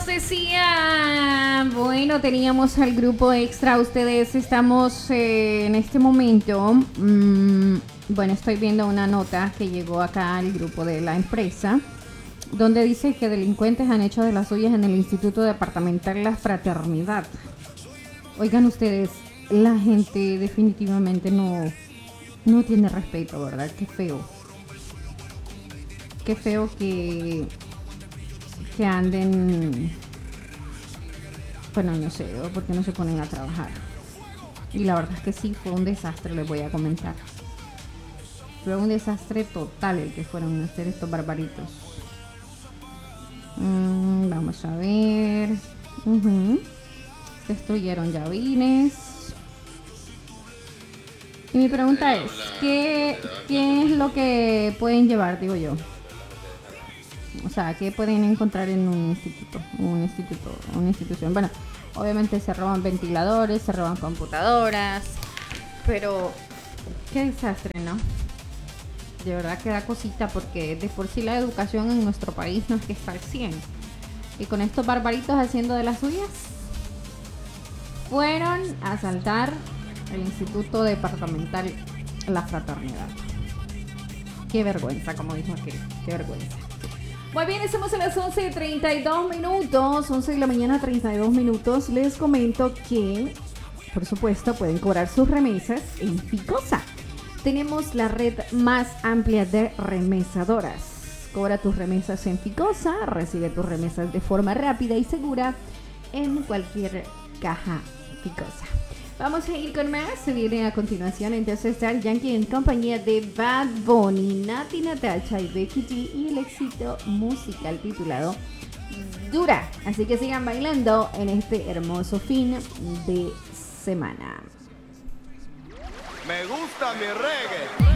decía, bueno, teníamos al grupo extra. Ustedes estamos en este momento. Bueno, estoy viendo una nota que llegó acá al grupo de la empresa, donde dice que delincuentes han hecho de las suyas en el Instituto Departamental La Fraternidad. Oigan ustedes, la gente definitivamente no tiene respeto, ¿verdad? Qué feo. Qué feo que anden, bueno, no sé, ¿por qué no se ponen a trabajar? Y la verdad es que sí, fue un desastre, les voy a comentar. Fue un desastre total el que fueron a hacer estos barbaritos. Vamos a ver. Destruyeron llavines. Y mi pregunta es, ¿qué es lo que pueden llevar, digo yo? O sea, ¿qué pueden encontrar en una institución? Bueno, obviamente se roban ventiladores, se roban computadoras, pero qué desastre, ¿no? De verdad que da cosita, porque de por sí la educación en nuestro país no es que está al 100. Y con estos barbaritos haciendo de las suyas, fueron a asaltar el Instituto Departamental La Fraternidad. Qué vergüenza, como dijo aquel, qué vergüenza. Muy bien, estamos a las 11:32 minutos, 11 de la mañana, 32 minutos. Les comento que, por supuesto, pueden cobrar sus remesas en Ficosa. Tenemos la red más amplia de remesadoras. Cobra tus remesas en Ficosa, recibe tus remesas de forma rápida y segura en cualquier caja Ficosa. Vamos a ir con más. Se viene a continuación entonces Daddy Yankee en compañía de Bad Bunny, Nati Natasha y Becky G y el éxito musical titulado Dura. Así que sigan bailando en este hermoso fin de semana. Me gusta mi reggae.